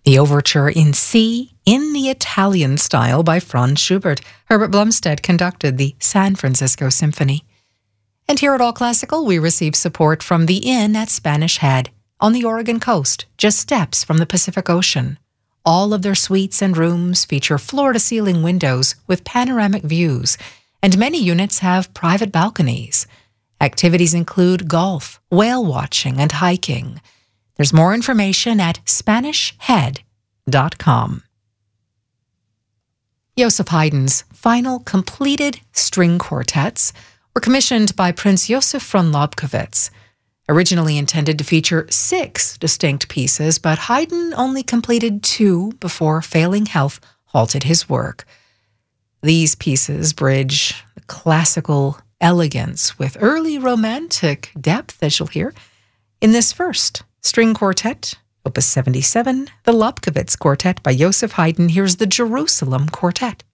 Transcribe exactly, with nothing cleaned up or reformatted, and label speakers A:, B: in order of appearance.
A: The overture in C, in the Italian style by Franz Schubert. Herbert Blumstead conducted the San Francisco Symphony. And here at All Classical, we receive support from the Inn at Spanish Head on the Oregon coast, just steps from the Pacific Ocean. All of their suites and rooms feature floor-to-ceiling windows with panoramic views, and many units have private balconies. Activities include golf, whale watching, and hiking. There's more information at spanish head dot com. Joseph Haydn's final completed string quartets were commissioned by Prince Joseph von Lobkowitz. Originally intended to feature six distinct pieces, but Haydn only completed two before failing health halted his work. These pieces bridge the classical elegance with early romantic depth, as you'll hear, in this first string quartet, Opus seventy-seven, the Lobkowitz Quartet by Joseph Haydn. Here's the Jerusalem Quartet.